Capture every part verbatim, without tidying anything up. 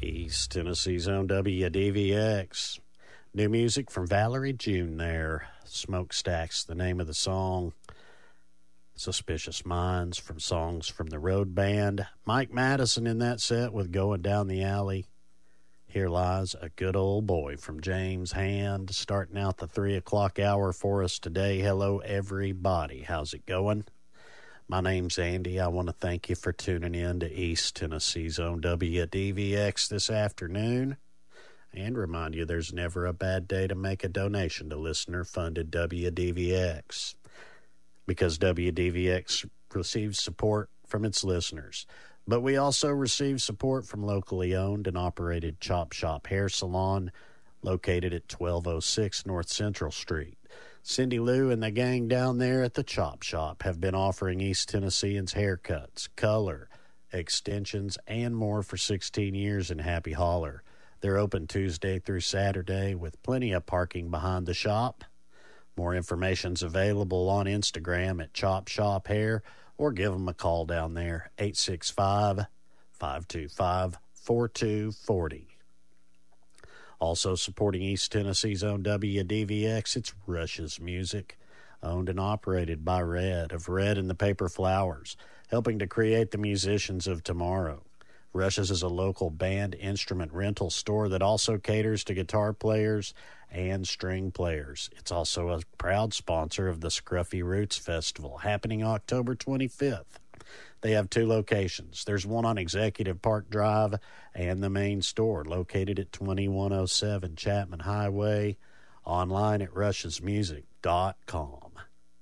East Tennessee's own W D V X. New music from Valerie June there. Smokestacks, the name of the song. Suspicious Minds from Songs from the Road Band. Mike Madison in that set with Going Down the Alley. Here Lies a Good Old Boy from James Hand. Starting out the three o'clock hour for us today. Hello, everybody. How's it going? My name's Andy. I want to thank you for tuning in to East Tennessee's own W D V X this afternoon. And remind you, there's never a bad day to make a donation to listener-funded W D V X. Because W D V X receives support from its listeners. But we also receive support from locally owned and operated Chop Shop Hair Salon, located at twelve oh six North Central Street. Cindy Lou and the gang down there at the Chop Shop have been offering East Tennesseans haircuts, color, extensions, and more for sixteen years in Happy Holler. They're open Tuesday through Saturday with plenty of parking behind the shop. More information's available on Instagram at Chop Shop Hair, or give them a call down there, eight six five, five two five, four two four zero. Also supporting East Tennessee's own W D V X, it's Rush's Music, owned and operated by Red of Red and the Paper Flowers, helping to create the musicians of tomorrow. Rush's is a local band instrument rental store that also caters to guitar players and string players. It's also a proud sponsor of the Scruffy Roots Festival, happening October twenty-fifth. They have two locations. There's one on Executive Park Drive and the main store located at twenty-one oh seven Chapman Highway, online at rush's music dot com.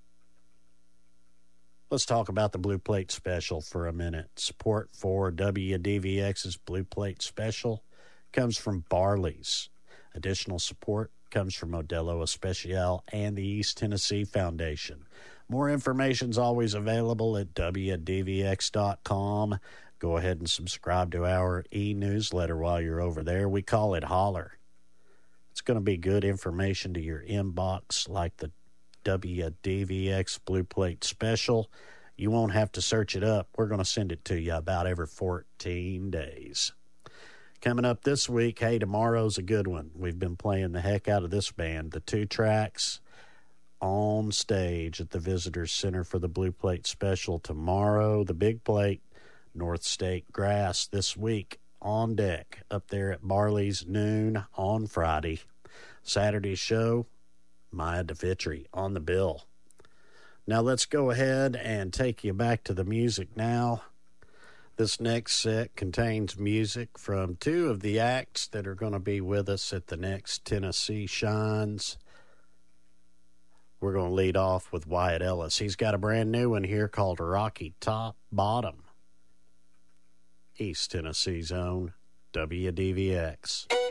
Let's talk about the Blue Plate Special for a minute. Support for W D V X's Blue Plate Special comes from Barley's. Additional support comes from Modelo Especial and the East Tennessee Foundation. More information is always available at W D V X dot com. Go ahead and subscribe to our e-newsletter while you're over there. We call it Holler. It's going to be good information to your inbox, like the W D V X Blue Plate Special. You won't have to search it up. We're going to send it to you about every fourteen days. Coming up this week, hey, tomorrow's a good one. We've been playing the heck out of this band. The two tracks on stage at the Visitors Center for the Blue Plate Special tomorrow. The Big Plate, North State Grass this week on deck up there at Barley's noon on Friday. Saturday's show, Maya DeVitri on the bill. Now let's go ahead and take you back to the music now. This next set contains music from two of the acts that are going to be with us at the next Tennessee Shines. We're going to lead off with Wyatt Ellis. He's got a brand new one here called Rocky Top Bottom. East Tennessee's own W D V X.